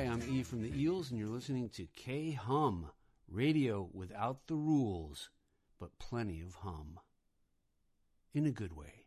Hi, I'm E from the Eels, and you're listening to K-Hum, radio without the rules, but plenty of hum. In a good way.